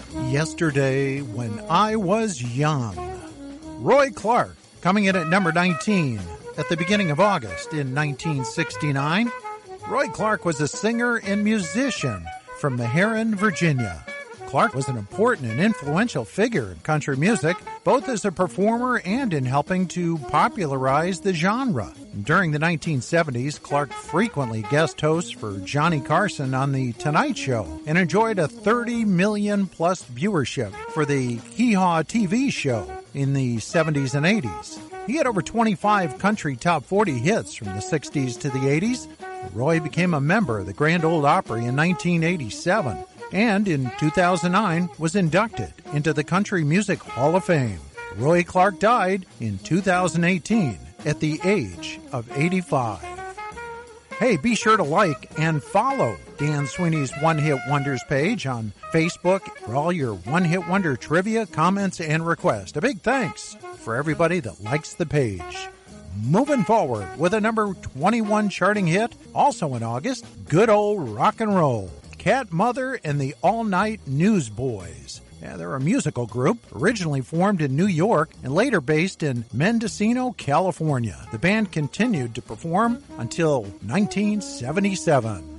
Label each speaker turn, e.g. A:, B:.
A: Yesterday When I Was Young. Roy Clark, coming in at number 19 at the beginning of August in 1969. Roy Clark was a singer and musician from Meherrin, Virginia. Clark was an important and influential figure in country music, both as a performer and in helping to popularize the genre. During the 1970s, Clark frequently guest hosts for Johnny Carson on The Tonight Show and enjoyed a 30 million plus viewership for the Hee Haw TV show in the 70s and 80s. He had over 25 country top 40 hits from the 60s to the 80s. Roy became a member of the Grand Ole Opry in 1987. And in 2009 was inducted into the Country Music Hall of Fame. Roy Clark died in 2018 at the age of 85. Hey, be sure to like and follow Dan Sweeney's One Hit Wonders page on Facebook for all your One Hit Wonder trivia, comments, and requests. A big thanks for everybody that likes the page. Moving forward with a number 21 charting hit, also in August, good old rock and roll. Cat Mother and the All Night Newsboys. Yeah, they're a musical group originally formed in New York and later based in Mendocino, California. The band continued to perform until 1977.